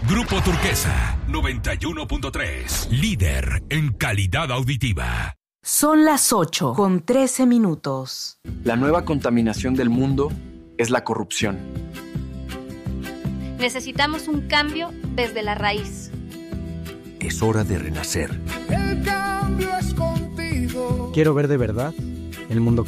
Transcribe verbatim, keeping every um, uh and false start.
Grupo Turquesa, noventa y uno punto tres. Líder en calidad auditiva. Son las ocho con trece minutos. La nueva contaminación del mundo es la corrupción. Necesitamos un cambio desde la raíz. Es hora de renacer. El cambio es contigo. Quiero ver de verdad el mundo